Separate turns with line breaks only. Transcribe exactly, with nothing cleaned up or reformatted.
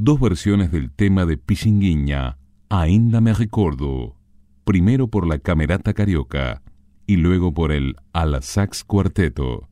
dos versiones del tema de Pichinguinha, Ainda me recordo, primero por la Camerata Carioca y luego por el Ala Sax Cuarteto.